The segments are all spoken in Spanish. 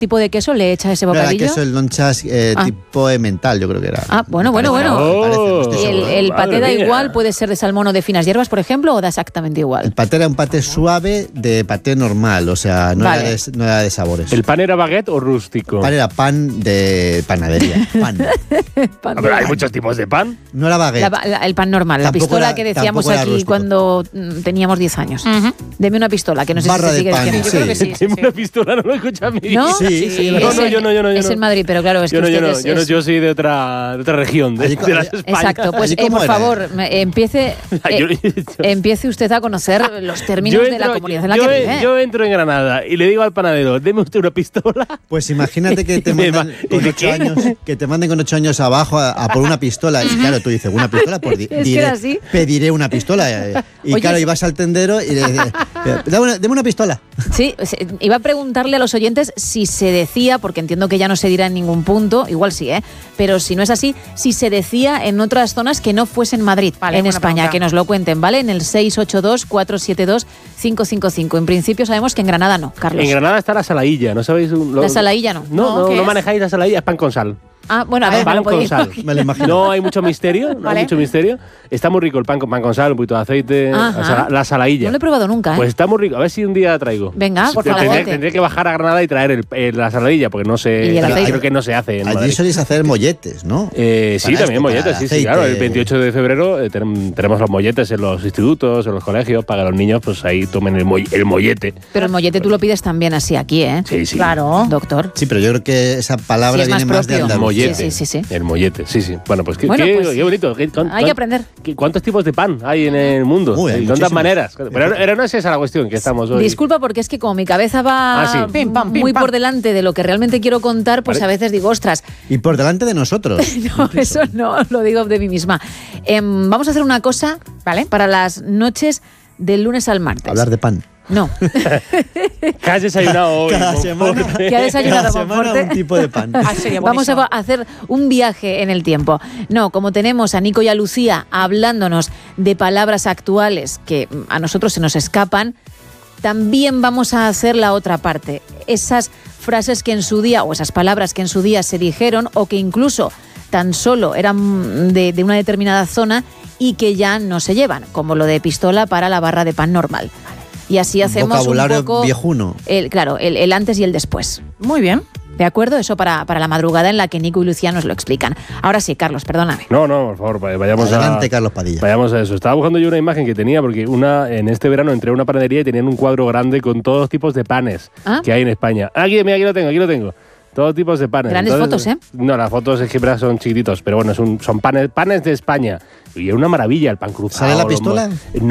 tipo de queso le echa ese bocadillo? Era queso, el lonchas tipo emmental, yo creo que era. Ah, bueno. ¿Y el paté da igual? ¿Puede ser de salmón o de finas hierbas, por ejemplo, o da exactamente igual? El paté era un paté suave de paté normal, o sea, no era de sabores. ¿El pan era baguette o rústico? El pan era pan de panadería. Pan. Pero hay muchos tipos de pan. No era baguette. El pan normal, la pistola que decíamos aquí cuando teníamos 10 años. Deme una pistola, que no sé Barra si se sigue de pan, diciendo. sí. Yo creo que sí. Deme una pistola, no lo escucha a mí. ¿No? Sí. No, yo no. Es en Madrid, pero claro, es que ustedes... Yo soy de otra región, de las Españas. Exacto, pues por favor, empiece usted a conocer los términos de la comunidad en la que vive. Yo entro en Granada y le digo al panadero, deme usted una pistola. Pues imagínate que te manden con 8 años, con 8 años abajo a por una pistola. Y claro, tú dices, ¿una pistola? Pues pediré una pistola. Y Oye, claro, ibas al tendero y le dices, dame una pistola. Sí, iba a preguntarle a los oyentes si se decía, porque entiendo que ya no se dirá en ningún punto, igual sí, pero si no es así, si se decía en otras zonas que no fuesen Madrid, en España, pregunta. Que nos lo cuenten, ¿vale? En el 682-472-555. En principio sabemos que en Granada no, Carlos. En Granada está la salailla, ¿no sabéis? La salailla no. No manejáis la salailla, es pan con sal. Ah, bueno, a ver, pan con sal. Me lo imagino. No hay mucho misterio, Está muy rico el pan con sal, un poquito de aceite, la salailla. No lo he probado nunca, Pues está muy rico, a ver si un día traigo. Venga, por favor. Tendré que bajar a Granada y traer la saladilla, porque no sé, creo que no se hace en Allí Madrid. soléis hacer molletes, ¿no? Sí, también molletes, sí, claro. El 28 de febrero tenemos los molletes en los institutos, en los colegios, para que los niños pues ahí tomen el mollete. Pero el mollete tú lo pides también así aquí, ¿eh? Sí. Claro. Doctor. Sí, pero yo creo que esa palabra viene más de Andalucía. Mollete. Sí. El mollete, sí. Bueno, pues qué bonito. Hay que aprender. ¿Cuántos tipos de pan hay en el mundo? Hay ¿Y cuántas maneras? Pero no es esa la cuestión que estamos hoy. Disculpa, porque es que como mi cabeza va muy por delante de lo que realmente quiero contar, pues a veces digo, ostras. Y por delante de nosotros. No, eso no, lo digo de mí misma. Vamos a hacer una cosa, ¿vale? Para las noches del lunes al martes. Hablar de pan. No. ¿Qué has desayunado hoy? ¿Qué ha desayunado Monforte? Un tipo de pan. Vamos a hacer un viaje en el tiempo. No, como tenemos a Nico y a Lucía hablándonos de palabras actuales que a nosotros se nos escapan, también vamos a hacer la otra parte. Esas frases que en su día, o esas palabras que en su día se dijeron, o que incluso tan solo eran de una determinada zona y que ya no se llevan, como lo de pistola para la barra de pan normal. Y así hacemos vocabulario un poco viejuno. El antes y el después. Muy bien. ¿De acuerdo? Eso para la madrugada en la que Nico y Lucía nos lo explican. Ahora sí, Carlos, perdóname. No, por favor, vayamos Adelante, Carlos Padilla. Vayamos a eso. Estaba buscando yo una imagen que tenía, porque en este verano entré a una panadería y tenían un cuadro grande con todos los tipos de panes que hay en España. Aquí lo tengo. Todo tipos de panes. Grandes fotos, ¿eh? No, las fotos es que son chiquititos, pero bueno, son panes de España. Y es una maravilla el pan cruzado. ¿Sale la pistola?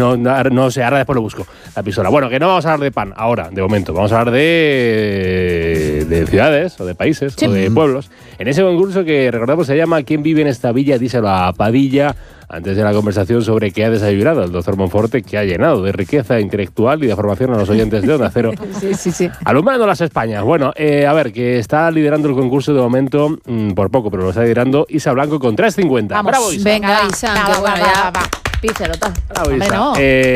No sé, ahora después lo busco. La pistola. Bueno, que no vamos a hablar de pan ahora, de momento. Vamos a hablar de ciudades, o de países, o de pueblos. En ese concurso que recordamos se llama ¿Quién vive en esta villa? Díselo a Padilla. Antes de la conversación sobre qué ha desayunado el doctor Monforte, que ha llenado de riqueza intelectual y de formación a los oyentes de Onda Cero. Sí. Alumbrando las Españas. Bueno, a ver, que está liderando el concurso de momento, por poco, pero lo está liderando Isa Blanco con 3.50. Vamos, ¡Bravo, Isa! Venga, Isa, que bueno, ya... Pícelo, tal. Bravo, Isa. No.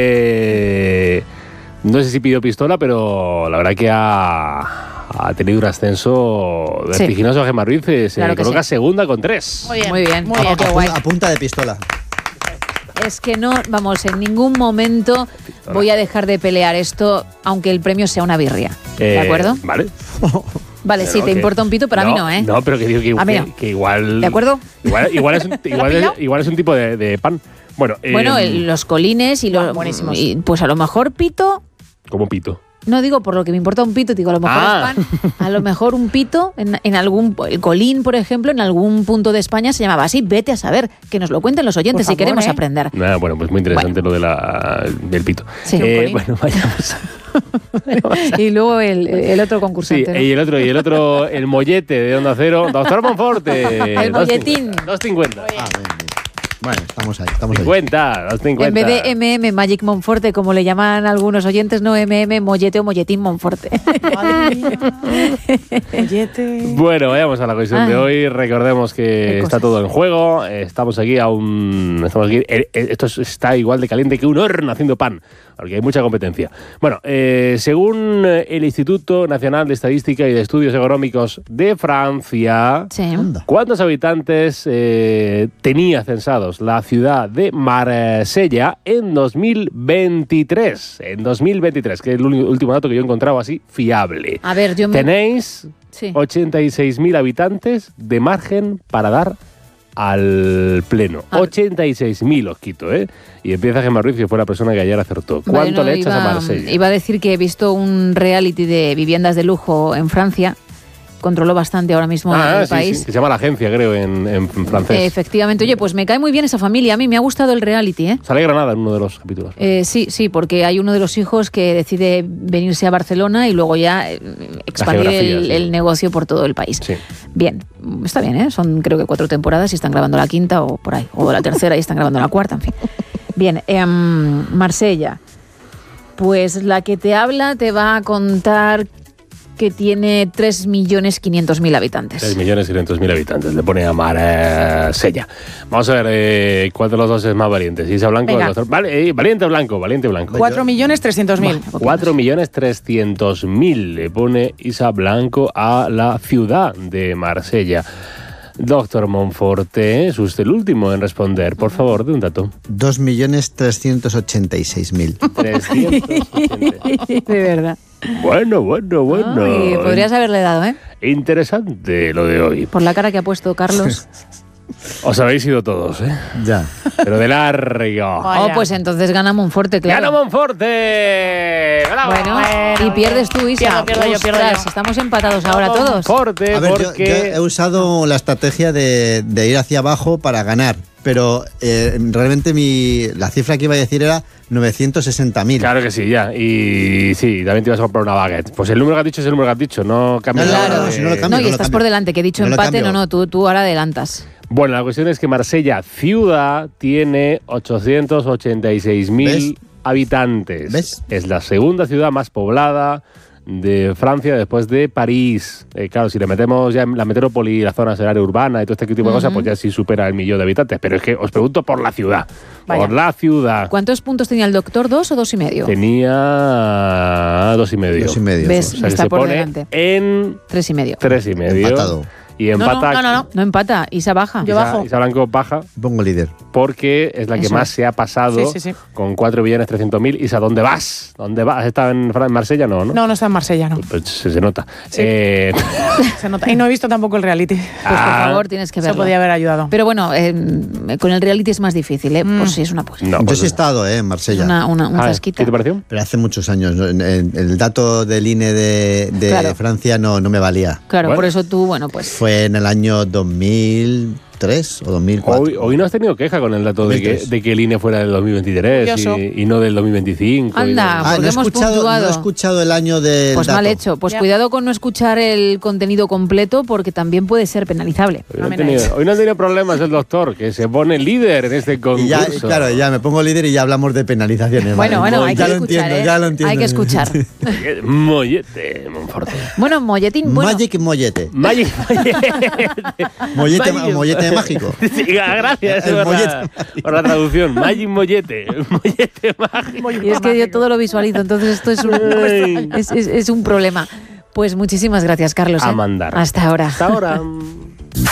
No sé si pidió pistola, pero la verdad que ha tenido un ascenso vertiginoso. Gemma Ruiz se coloca segunda con 3. Muy bien. Qué guay. A punta de pistola. Es que no, en ningún momento voy a dejar de pelear esto, aunque el premio sea una birria. ¿De acuerdo? Vale. Vale, sí, te importa un pito, pero a mí no, ¿eh? No, pero que digo que igual... ¿De acuerdo? Igual es un tipo de pan. Bueno, los colines y los... buenísimos. Y, pues a lo mejor pito... ¿Cómo pito? No digo por lo que me importa un pito, digo a lo mejor es pan. A lo mejor un pito en algún... El colín, por ejemplo, en algún punto de España se llamaba así. Vete a saber, que nos lo cuenten los oyentes si queremos aprender. Bueno, pues muy interesante lo del pito. Sí, bueno, vayamos. Y luego el otro concursante. Sí, ¿no? y el otro, el mollete de Onda Cero. Doctor Monforte. El molletín. 2.50. Bueno, estamos ahí. 50. En vez de Magic Monforte, como le llaman algunos oyentes, no Mollete o Molletín Monforte. Mollete. Bueno, vayamos a la cuestión de hoy. Recordemos que está todo en juego. Estamos aquí esto está igual de caliente que un horno haciendo pan. porque hay mucha competencia. Bueno, según el Instituto Nacional de Estadística y de Estudios Económicos de Francia, ¿cuántos habitantes tenía censados la ciudad de Marsella en 2023? En 2023, que es el último dato que yo he encontrado así fiable. A ver, Tenéis 86.000 habitantes de margen para dar al pleno. 86.000 os quito, ¿eh? Y empieza Gemma Ruiz, que fue la persona que ayer acertó. ¿Cuánto le echas a Marsella? Iba a decir que he visto un reality de viviendas de lujo en Francia. Controló bastante ahora mismo el país. Sí, que se llama La Agencia, creo, en francés. Efectivamente. Oye, pues me cae muy bien esa familia. A mí me ha gustado el reality, ¿eh? Sale Granada en uno de los capítulos. Sí, porque hay uno de los hijos que decide venirse a Barcelona y luego ya expandir el negocio por todo el país. Sí. Bien, está bien, ¿eh? Son creo que 4 temporadas y están grabando la 5ª o por ahí. O la 3ª y están grabando la 4ª, en fin. Bien, Marsella. Pues la que te habla te va a contar que tiene 3.500.000 habitantes. 3.500.000 habitantes. Le pone a Marsella. Vamos a ver cuál de los dos es más valiente. Si Isa Blanco o el doctor. Valiente Blanco. 4.300.000. 4.300.000 le pone Isa Blanco a la ciudad de Marsella. Doctor Monforte, es usted el último en responder. Por favor, de un dato. 2.386.000. 386. De verdad. Bueno. Ay, podrías haberle dado, ¿eh? Interesante lo de hoy. Por la cara que ha puesto Carlos. Os habéis ido todos, ¿eh? Ya. Pero de largo. Pues entonces gana Monforte, claro. ¡Gana Monforte! ¡Bravo! Bueno, y pierdes tú, Isa. Pierdo yo. Estamos empatados ahora todos. Monforte, A ver, porque... yo he usado la estrategia de ir hacia abajo para ganar, pero realmente la cifra que iba a decir era 960.000. Claro que sí, ya. Y sí, también te ibas a comprar una baguette. Pues el número que has dicho es el número que has dicho, no cambia Claro, si no lo cambio, y estás por delante, que he dicho empate, tú ahora adelantas. Bueno, la cuestión es que Marsella, ciudad, tiene 886.000 habitantes. ¿Ves? Es la segunda ciudad más poblada de Francia después de París. Claro, si le metemos ya la metrópoli, la zona área urbana y todo este tipo de cosas, pues ya sí supera el 1.000.000 de habitantes. Pero es que os pregunto por la ciudad. Vaya. Por la ciudad. ¿Cuántos puntos tenía el doctor? ¿2 o 2,5? Tenía 2,5. 2,5. ¿Ves? O sea, que Está se por pone delante. en 3,5. 3,5. Empatado. Y empata. No empata, Isa baja. Yo bajo. Isa Blanco baja Pongo líder. porque es la que Eso más es. se ha pasado Sí. con 4.300.000. Isa, ¿dónde vas? ¿Has estado en Marsella? No. No está en Marsella, no. Pues se nota. Sí. Se nota. Y no he visto tampoco el reality. Pues por favor, tienes que verlo. Eso podía haber ayudado. Pero bueno, con el reality es más difícil, ¿eh? Por si es una posibilidad. No, Yo pues sí he estado en Marsella. Un zasquita. ¿Qué te pareció? Pero hace muchos años. ¿No? El dato del INE de Claro. Francia no me valía. Claro, Bueno. por eso tú, pues... Fue en el año 2003 o 2004. Hoy no has tenido queja con el dato de que el INE fuera del 2023 Curioso. y no del 2025. Anda, porque no he hemos escuchado, puntuado. no he escuchado el año del Pues dato. mal hecho. Pues Ya. cuidado con no escuchar el contenido completo porque también puede ser penalizable. Hoy no ha tenido problemas el doctor, que se pone líder en este Y concurso. ya, claro, ya me pongo líder y ya hablamos de penalizaciones. Bueno, ¿vale? hay ya que lo escuchar, entiendo, ¿eh? ya lo entiendo. Hay que escuchar. Mollete, Monforte. Bueno, Molletín, Magic Mollete. Mollete mágico. Sí, gracias El por mollete por la traducción. Magic Mollete. Mollete mágico. y es que yo todo lo visualizo, entonces esto es un problema. Pues muchísimas gracias, Carlos. A mandar. Hasta ahora. Hasta ahora.